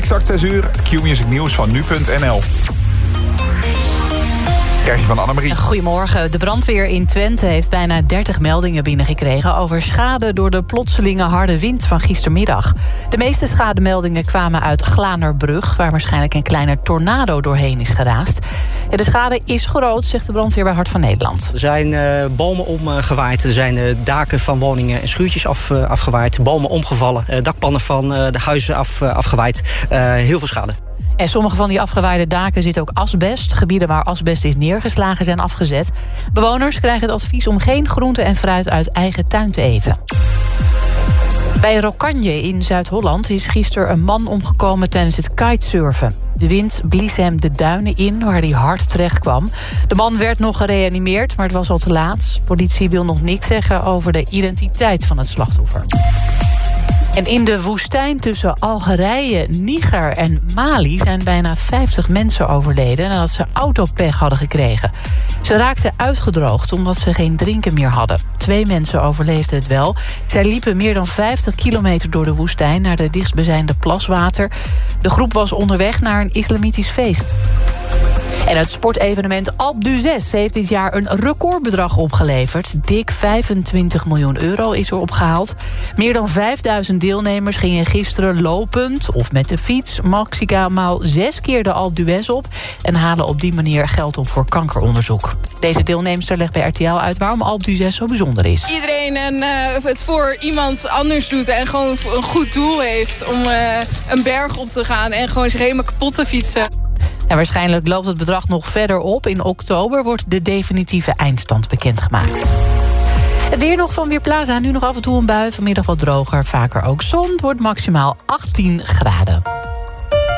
Exact 6 uur, het Q-Music nieuws van nu.nl. Krijg je van Annemarie. Goedemorgen. De brandweer in Twente heeft bijna 30 meldingen binnengekregen over schade door de plotselinge harde wind van gistermiddag. De meeste schademeldingen kwamen uit Glanerbrug, waar waarschijnlijk een kleine tornado doorheen is geraast. De schade is groot, zegt de brandweer bij Hart van Nederland. Er zijn bomen omgewaaid, er zijn daken van woningen en schuurtjes afgewaaid, bomen omgevallen, dakpannen van de huizen afgewaaid. Heel veel schade. En sommige van die afgewaaide daken zitten ook asbest. Gebieden waar asbest is neergeslagen zijn afgezet. Bewoners krijgen het advies om geen groente en fruit uit eigen tuin te eten. Bij Rokanje in Zuid-Holland is gisteren een man omgekomen tijdens het kitesurfen. De wind blies hem de duinen in, waar hij hard terecht kwam. De man werd nog gereanimeerd, maar het was al te laat. Politie wil nog niks zeggen over de identiteit van het slachtoffer. En in de woestijn tussen Algerije, Niger en Mali zijn bijna 50 mensen overleden nadat ze autopech hadden gekregen. Ze raakten uitgedroogd omdat ze geen drinken meer hadden. 2 mensen overleefden het wel. Zij liepen meer dan 50 kilometer door de woestijn naar de dichtstbijzijnde plaswater. De groep was onderweg naar een islamitisch feest. En het sportevenement Alpe d'Huez heeft dit jaar een recordbedrag opgeleverd. Dik 25 miljoen euro is er opgehaald. Meer dan 5000 deelnemers gingen gisteren lopend of met de fiets maximaal 6 keer de Alpe d'Huez op en halen op die manier geld op voor kankeronderzoek. Deze deelnemster legt bij RTL uit waarom Alpe d'Huez zo bijzonder is. Iedereen het voor iemand anders doet en gewoon een goed doel heeft om een berg op te gaan en gewoon zich helemaal kapot te fietsen. En waarschijnlijk loopt het bedrag nog verder op. In oktober wordt de definitieve eindstand bekendgemaakt. Het weer nog van Weerplaza. Nu nog af en toe een bui. Vanmiddag wat droger, vaker ook zon. Het wordt maximaal 18 graden.